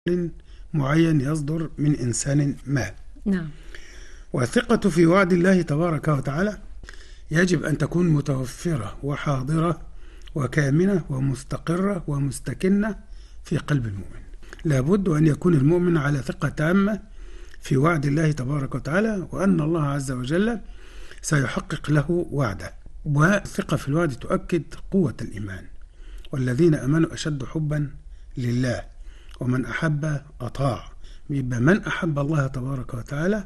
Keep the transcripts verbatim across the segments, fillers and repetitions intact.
معين يصدر من إنسان ما. نعم. والثقة في وعد الله تبارك وتعالى يجب أن تكون متوفرة وحاضرة وكامنة ومستقرة ومستكنة في قلب المؤمن. لابد أن يكون المؤمن على ثقة تامة في وعد الله تبارك وتعالى، وأن الله عز وجل سيحقق له وعده. والثقة في الوعد تؤكد قوة الإيمان، والذين آمنوا أشد حبا لله، ومن أحب أطاع. يبقى من أحب الله تبارك وتعالى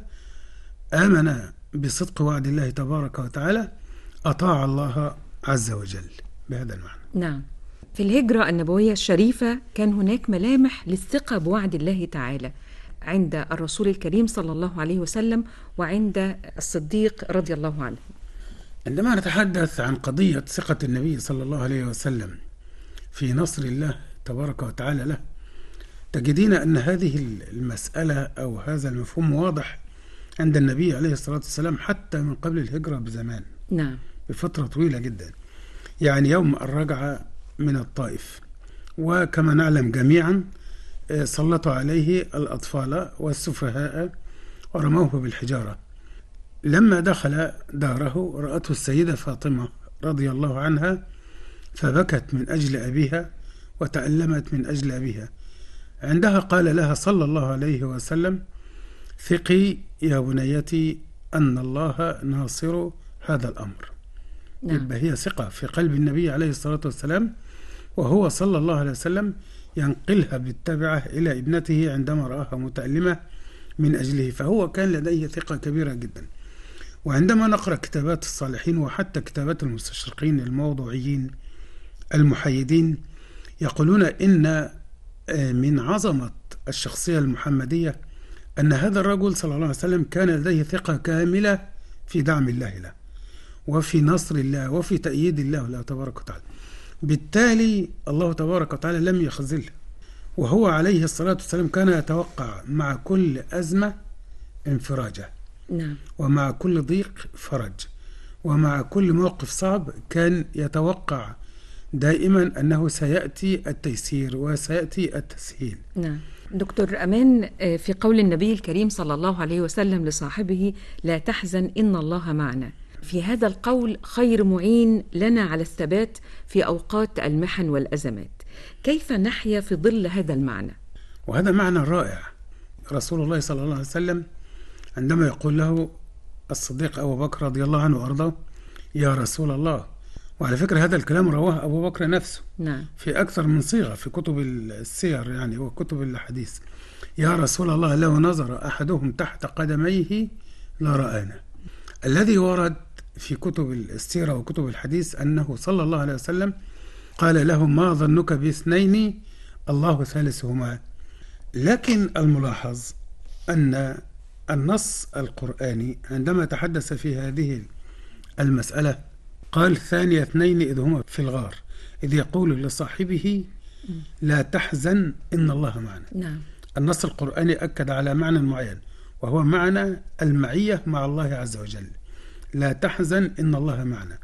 آمن بصدق وعد الله تبارك وتعالى أطاع الله عز وجل بهذا المعنى. نعم. في الهجرة النبوية الشريفة كان هناك ملامح للثقة بوعد الله تعالى عند الرسول الكريم صلى الله عليه وسلم وعند الصديق رضي الله عنه. عندما نتحدث عن قضية ثقة النبي صلى الله عليه وسلم في نصر الله تبارك وتعالى له، تجدين أن هذه المسألة أو هذا المفهوم واضح عند النبي عليه الصلاة والسلام حتى من قبل الهجرة بزمان. نعم. بفترة طويلة جدا، يعني يوم الرجعة من الطائف، وكما نعلم جميعا سلطوا عليه الأطفال والسفهاء ورموه بالحجارة. لما دخل داره رأته السيدة فاطمة رضي الله عنها، فبكت من أجل أبيها وتألمت من أجل أبيها. عندها قال لها صلى الله عليه وسلم: ثقي يا بنيتي أن الله ناصر هذا الأمر. نعم. يبقى هي ثقة في قلب النبي عليه الصلاة والسلام، وهو صلى الله عليه وسلم ينقلها بالتبعة إلى ابنته عندما رآها متألمة من أجله، فهو كان لديه ثقة كبيرة جدا. وعندما نقرأ كتابات الصالحين وحتى كتابات المستشرقين الموضوعيين المحايدين، يقولون إن من عظمة الشخصية المحمدية أن هذا الرجل صلى الله عليه وسلم كان لديه ثقة كاملة في دعم الله له، وفي نصر الله، وفي تأييد الله له تبارك وتعالى. بالتالي الله تبارك وتعالى لم يخذله، وهو عليه الصلاة والسلام كان يتوقع مع كل أزمة انفراجه. نعم. ومع كل ضيق فرج، ومع كل موقف صعب كان يتوقع دائما أنه سيأتي التيسير وسيأتي التسهيل. نعم. دكتور أمان، في قول النبي الكريم صلى الله عليه وسلم لصاحبه: لا تحزن إن الله معنا، في هذا القول خير معين لنا على الثبات في أوقات المحن والأزمات. كيف نحيا في ظل هذا المعنى؟ وهذا معنى رائع. رسول الله صلى الله عليه وسلم عندما يقول له الصديق أبو بكر رضي الله عنه وأرضاه: يا رسول الله. وعلى فكرة هذا الكلام رواه أبو بكر نفسه. نعم. في أكثر من صيغة في كتب السير يعني وكتب الحديث: يا رسول الله، لو نظر أحدهم تحت قدميه لرآنا. الذي ورد في كتب السيرة وكتب الحديث أنه صلى الله عليه وسلم قال له: ما ظنك باثنين الله ثالثهما. لكن الملاحظ أن النص القرآني عندما تحدث في هذه المسألة قال: ثاني اثنين إذ هما في الغار إذ يقول لصاحبه لا تحزن إن الله معنا. نعم. النص القرآني أكد على معنى معين، وهو معنى المعية مع الله عز وجل. لا تحزن إن الله معنا.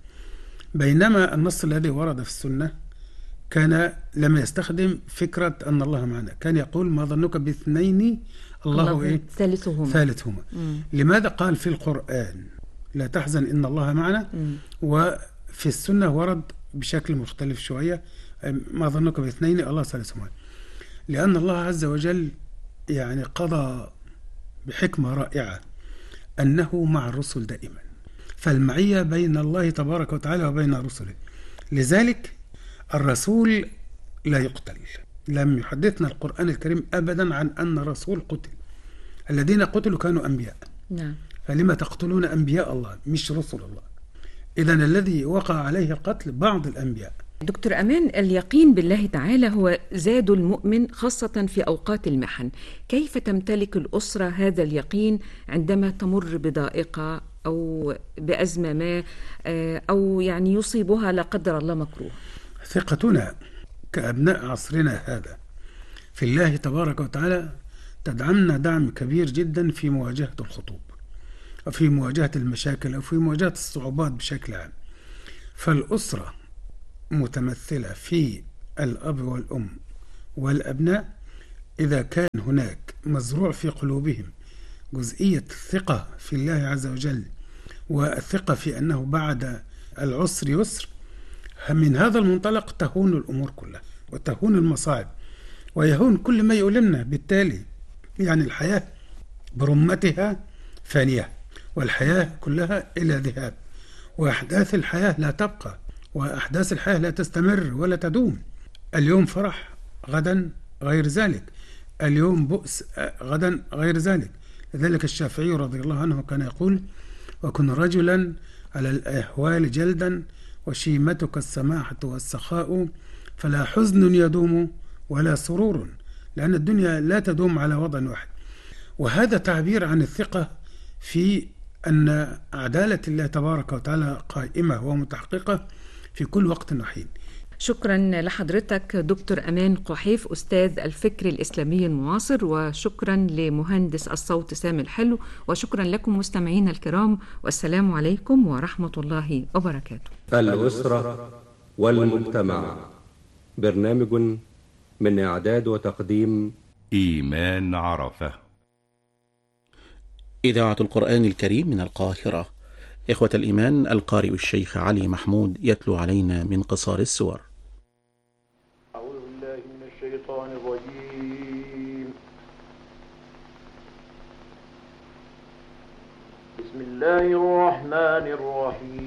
بينما النص الذي ورد في السنة كان لم يستخدم فكرة أن الله معنا، كان يقول: ما ظنك باثنين الله, الله إيه؟ ثالثهما. ثالثهما. لماذا قال في القرآن لا تحزن إن الله معنا، مم. وفي السنة ورد بشكل مختلف شوية: ما ظنك باثنين الله ثالثهما؟ لأن الله عز وجل يعني قضى بحكمة رائعة أنه مع الرسل دائما، فالمعية بين الله تبارك وتعالى وبين رسله. لذلك الرسول لا يقتل. لم يحدثنا القرآن الكريم أبدا عن أن رسول قتل. الذين قتلوا كانوا أنبياء. نعم. فلما تقتلون أنبياء الله مش رسل الله؟ إذن الذي وقع عليه قتل بعض الأنبياء. دكتور أمان، اليقين بالله تعالى هو زاد المؤمن خاصة في أوقات المحن. كيف تمتلك الأسرة هذا اليقين عندما تمر بضائقة أو بأزمة ما، أو يعني يصيبها لا قدر الله مكروه؟ ثقتنا كأبناء عصرنا هذا في الله تبارك وتعالى تدعمنا دعم كبير جدا في مواجهة الخطوب، وفي مواجهة المشاكل، أو في مواجهة الصعوبات بشكل عام. فالأسرة متمثلة في الأب والأم والأبناء إذا كان هناك مزروع في قلوبهم جزئية الثقة في الله عز وجل والثقة في أنه بعد العسر يسر، من هذا المنطلق تهون الأمور كلها وتهون المصاعب ويهون كل ما يؤلمنا. بالتالي يعني الحياة برمتها فانية، والحياة كلها إلى ذهاب، وأحداث الحياة لا تبقى، وأحداث الحياة لا تستمر ولا تدوم. اليوم فرح غدا غير ذلك، اليوم بؤس غدا غير ذلك. لذلك الشافعي رضي الله عنه كان يقول: وكن رجلا على الأهوال جلدا وشيمتك السماحة والسخاء فلا حزن يدوم ولا سرور، لأن الدنيا لا تدوم على وضع واحد. وهذا تعبير عن الثقة في أن عدالة الله تبارك وتعالى قائمة ومتحققة في كل وقت وحين. شكرا لحضرتك دكتور أمان قحيف أستاذ الفكر الإسلامي المعاصر، وشكرا لمهندس الصوت سامي الحلو، وشكرا لكم مستمعينا الكرام، والسلام عليكم ورحمة الله وبركاته. الأسرة والمجتمع، برنامج من إعداد وتقديم إيمان عرفة. إذاعة القرآن الكريم من القاهرة. إخوة الإيمان، القارئ الشيخ علي محمود يتلو علينا من قصار السور. أعوذ بالله من الشيطان الرجيم. بسم الله الرحمن الرحيم.